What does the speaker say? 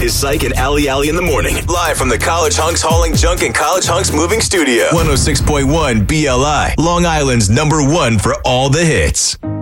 is Psych and Ali Ali in the morning. Live from the College Hunks Hauling Junk and College Hunks Moving Studio. 106.1 BLI, Long Island's #1 for all the hits.